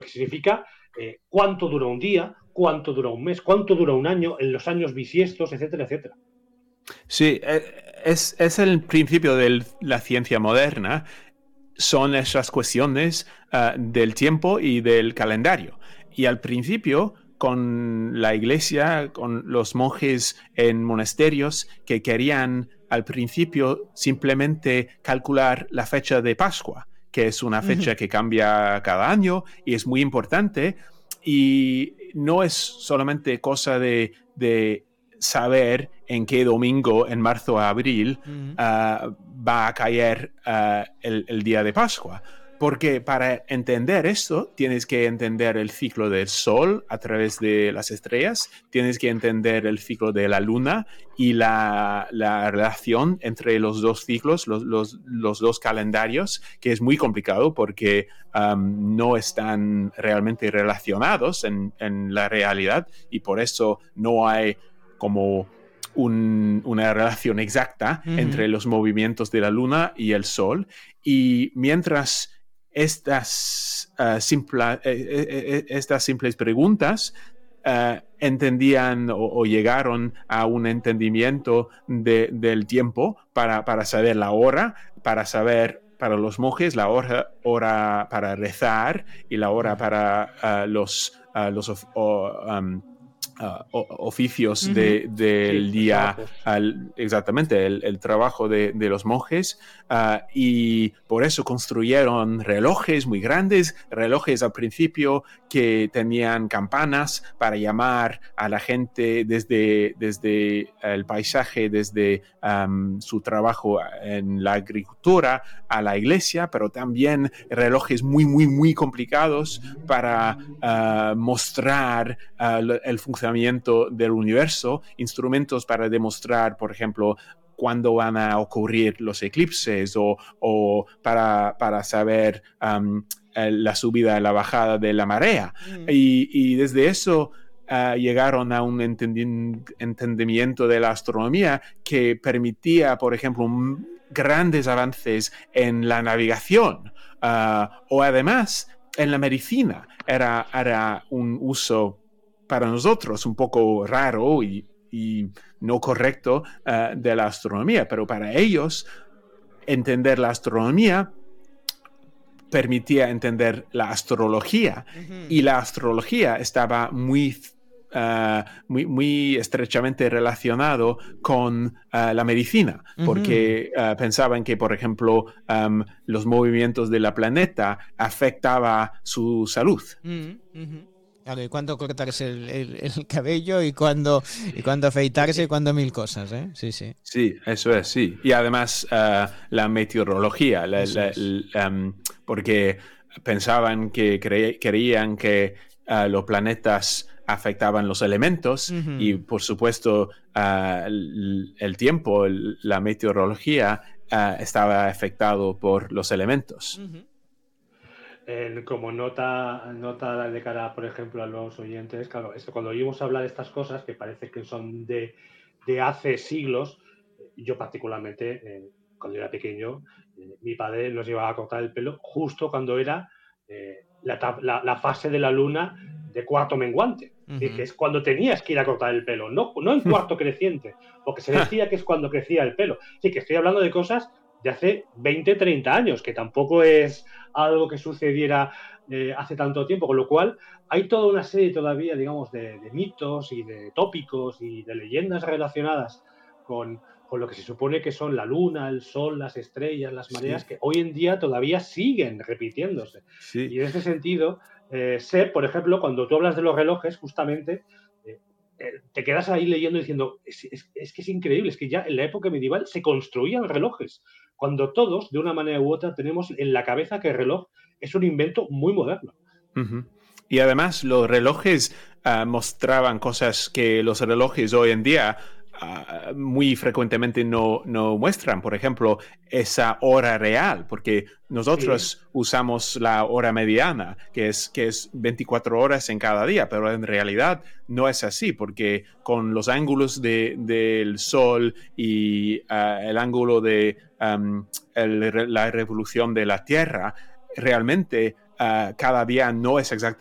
que significa cuánto dura un día, cuánto dura un mes, cuánto dura un año, en los años bisiestos, etcétera, etcétera. Sí, es el principio de la ciencia moderna. Son esas cuestiones del tiempo y del calendario. Y al principio, con la iglesia, con los monjes en monasterios que querían al principio simplemente calcular la fecha de Pascua, que es una fecha que cambia cada año y es muy importante, y no es solamente cosa de saber en qué domingo, en marzo a abril, va a caer el día de Pascua. Porque para entender esto, tienes que entender el ciclo del Sol a través de las estrellas, tienes que entender el ciclo de la Luna y la relación entre los dos ciclos, los dos calendarios, que es muy complicado porque no están realmente relacionados en la realidad, y por eso no hay como una relación exacta entre los movimientos de la Luna y el Sol. Y mientras estas simples preguntas entendían o llegaron a un entendimiento del tiempo para saber la hora, para saber para los monjes la hora para rezar y la hora para los oficios Sí, del los día, trabajos. exactamente, el trabajo de los monjes, y por eso construyeron relojes muy grandes, relojes al principio que tenían campanas para llamar a la gente desde el paisaje, desde su trabajo en la agricultura a la iglesia, pero también relojes muy, muy, muy complicados para mostrar el funcionamiento del universo, instrumentos para demostrar, por ejemplo, cuándo van a ocurrir los eclipses, o para saber la subida y la bajada de la marea. Y desde eso llegaron a un entendimiento de la astronomía que permitía, por ejemplo, grandes avances en la navegación, o además en la medicina. Era un uso para nosotros un poco raro y no correcto de la astronomía, pero para ellos entender la astronomía permitía entender la astrología, y la astrología estaba muy estrechamente relacionado con la medicina, porque pensaban que, por ejemplo, los movimientos de la planeta afectaba su salud. Claro, y cuándo cortarse el cabello, y cuándo afeitarse, y cuándo mil cosas, ¿eh? Sí, sí. Sí, eso es, sí. Y además la meteorología, porque pensaban que creían que los planetas afectaban los elementos, y por supuesto el tiempo, la meteorología estaba afectado por los elementos. Como nota de cara, por ejemplo, a los oyentes, claro, cuando oímos hablar de estas cosas que parece que son de hace siglos, yo particularmente, cuando era pequeño, mi padre nos llevaba a cortar el pelo justo cuando era la fase de la luna de cuarto menguante, que es cuando tenías que ir a cortar el pelo, no en cuarto creciente, porque se decía que es cuando crecía el pelo. Sí, que estoy hablando de cosas de hace 20, 30 años, que tampoco es algo que sucediera hace tanto tiempo, con lo cual hay toda una serie todavía, digamos, de mitos y de tópicos y de leyendas relacionadas con lo que se supone que son la luna, el sol, las estrellas, las mareas, Sí, que hoy en día todavía siguen repitiéndose. sí. Y en ese sentido, sé, por ejemplo, cuando tú hablas de los relojes, justamente, te quedas ahí leyendo y diciendo, es que es increíble, es que ya en la época medieval se construían relojes, cuando todos, de una manera u otra, tenemos en la cabeza que el reloj es un invento muy moderno. Y además los relojes mostraban cosas que los relojes hoy en día muy frecuentemente no muestran. Por ejemplo, esa hora real, porque Sí, nosotros usamos la hora mediana, que es 24 horas en cada día, pero en realidad no es así, porque con los ángulos del Sol y el ángulo de la revolución de la Tierra, realmente cada día no es exactamente